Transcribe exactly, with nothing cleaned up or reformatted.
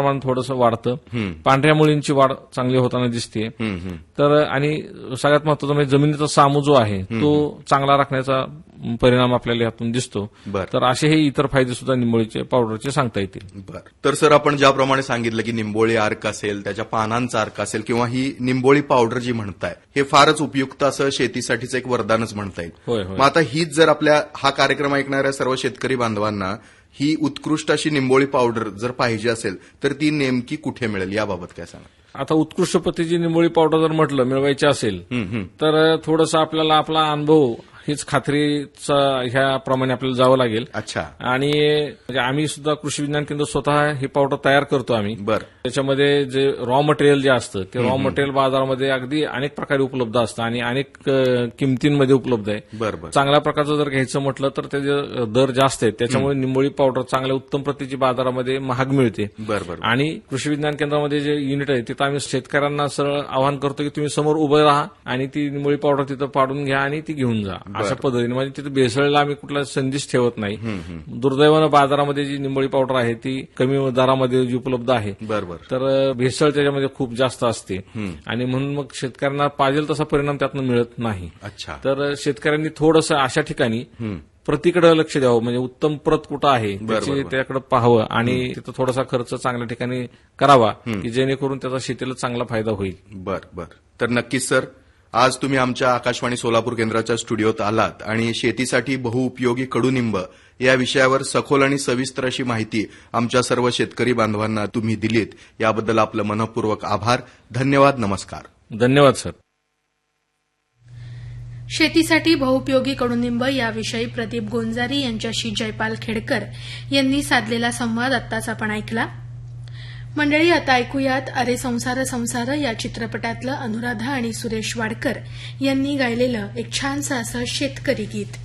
प्रमाण थोडंसं वाढतं. पांढऱ्या मुळींची वाढ चांगली होताना दिसते. तर आणि सगळ्यात महत्वाचं म्हणजे जमिनीचा सामू जो आहे तो चांगला राखण्याचा परिणाम आपल्याला यातून दिसतो. तर असे हे इतर फायदे सुद्धा निंबोळीचे पावडरचे सांगता येतील. बरं. तर सर आपण ज्याप्रमाणे सांगितलं की निंबोळी अर्क असेल, त्याच्या पानांचा अर्क असेल किंवा ही निंबोळी पावडर जी म्हणताय हे फारच उपयुक्त असं शेतीसाठीच एक वरदानच म्हणता येईल. मग आता हीच जर आपल्या हा कार्यक्रम ऐकणाऱ्या सर्व शेतकरी बांधवांना ही उत्कृष्ट अशी निंबोळी पावडर जर पाहिजे असेल तर ती नेमकी कुठे मिळेल याबाबत काय सांगा? आता उत्कृष्ट प्रतीची निंबोळी पावडर जर म्हटलं मिळवायची असेल तर थोडंसं आपल्याला आपला अनुभव हीच खात्रीचा ह्याप्रमाणे आपल्याला जावं लागेल. अच्छा. आणि म्हणजे आम्ही सुद्धा कृषी विज्ञान केंद्र स्वतः ही पावडर तयार करतो आम्ही. बरं. त्याच्यामध्ये जे रॉ मटेरियल जे असतं ते रॉ मटेरियल बाजारामध्ये अगदी अनेक प्रकारे उपलब्ध असतं आणि अनेक किमतींमध्ये उपलब्ध आहे. बरोबर. चांगल्या प्रकारचं जर घ्यायचं म्हटलं तर त्याचे दर जास्त आहेत. त्याच्यामुळे निंबोळी पावडर चांगल्या उत्तम प्रतीची बाजारामध्ये महाग मिळते. बरोबर. आणि कृषी विज्ञान केंद्रामध्ये जे युनिट आहे तिथं आम्ही शेतकऱ्यांना सरळ आवाहन करतो की तुम्ही समोर उभे राहा आणि ती निंबोळी पावडर तिथं पाडून घ्या आणि ती घेऊन जा. अशा पद्धतीने म्हणजे तिथे भेसळीला आम्ही कुठला संदेश ठेवत नाही. दुर्दैवानं बाजारामध्ये जी निंबोळी पावडर आहे ती कमी दरामध्ये जी उपलब्ध आहे. बरोबर. तर भेसळ त्याच्यामध्ये खूप जास्त असते आणि म्हणून मग शेतकऱ्यांना पाहिजे तसा परिणाम त्यातनं मिळत नाही. अच्छा. तर शेतकऱ्यांनी थोडंसं अशा ठिकाणी प्रतीकडे लक्ष द्यावं, म्हणजे उत्तम प्रत कुठं आहे त्याची त्याकडे पाहावं आणि तिथं थोडासा खर्च चांगल्या ठिकाणी करावा की जेणेकरून त्याचा शेतीला चांगला फायदा होईल. बर बर. तर नक्कीच सर, आज तुम्ही आमच्या आकाशवाणी सोलापूर केंद्राच्या स्टुडिओत आलात आणि शेतीसाठी बहुउपयोगी कडुनिंब या विषयावर सखोल आणि सविस्तर अशी माहिती आमच्या सर्व शेतकरी बांधवांना तुम्ही दिलीत. याबद्दल आपलं मनःपूर्वक आभार. धन्यवाद. नमस्कार. धन्यवाद सर. शेतीसाठी बहुउपयोगी कडुनिंब याविषयी प्रदीप गोंजारी यांच्याशी जयपाल खेडकर यांनी साधलेला संवाद आत्ताच आपण ऐकला. मंडळी, आता ऐकूयात अरे संसार संसार या चित्रपटातलं अनुराधा आणि सुरेश वाडकर यांनी गायलेलं एक छानसं असं शेतकरी गीत.